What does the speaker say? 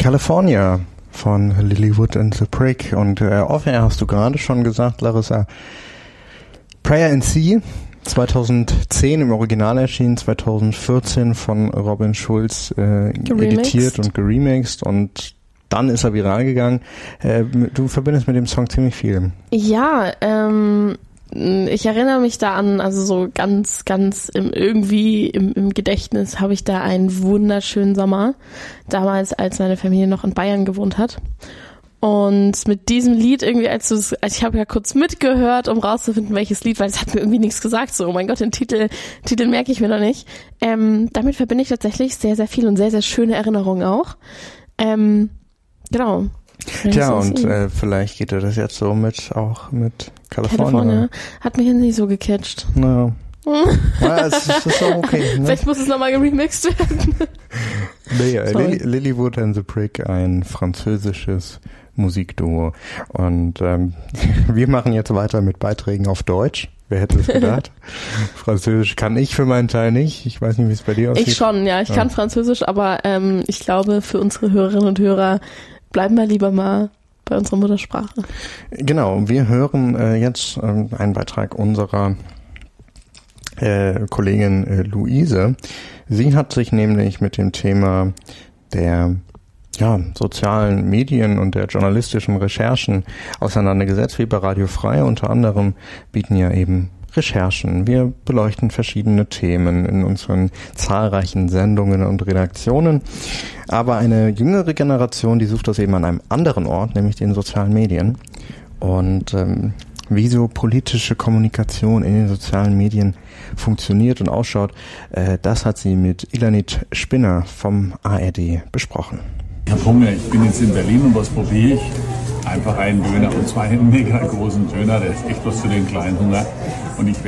California von Lilywood and the Prick. Und off-air hast du gerade schon gesagt, Larissa, Prayer in Sea, 2010 im Original erschienen, 2014 von Robin Schulz editiert und geremixed und dann ist er viral gegangen. Du verbindest mit dem Song ziemlich viel. Ja, ich erinnere mich da an, also so ganz im Gedächtnis habe ich da einen wunderschönen Sommer, damals als meine Familie noch in Bayern gewohnt hat. Und mit diesem Lied irgendwie, ich habe ja kurz mitgehört, um rauszufinden, welches Lied, weil es hat mir irgendwie nichts gesagt, so, oh mein Gott, den Titel merke ich mir noch nicht. Damit verbinde ich tatsächlich sehr, sehr viel und sehr, sehr schöne Erinnerungen auch. Genau. Tja, und vielleicht geht dir das jetzt so auch mit California. Hat mich nicht so gecatcht. No. Ja, es ist auch okay. Ne? Vielleicht muss es nochmal geremixed werden. Nee, Lilywood and the Prick, ein französisches Musikduo. Und wir machen jetzt weiter mit Beiträgen auf Deutsch. Wer hätte es gedacht? Französisch kann ich für meinen Teil nicht. Ich weiß nicht, wie es bei dir aussieht. Ich schon, ja. Ich kann Französisch, aber ich glaube, für unsere Hörerinnen und Hörer bleiben wir lieber mal bei unserer Muttersprache. Genau, wir hören jetzt einen Beitrag unserer Kollegin Luise. Sie hat sich nämlich mit dem Thema der sozialen Medien und der journalistischen Recherchen auseinandergesetzt, wie bei Radio Frei. Unter anderem bieten ja eben Recherchen. Wir beleuchten verschiedene Themen in unseren zahlreichen Sendungen und Redaktionen. Aber eine jüngere Generation, die sucht das eben an einem anderen Ort, nämlich den sozialen Medien. Und wie so politische Kommunikation in den sozialen Medien funktioniert und ausschaut, das hat sie mit Ilanit Spinner vom ARD besprochen. Ich habe Hunger, ich bin jetzt in Berlin und was probiere ich? Einfach einen Döner, und zwar einen mega großen Döner, der ist echt was für den kleinen Hunger. Und ich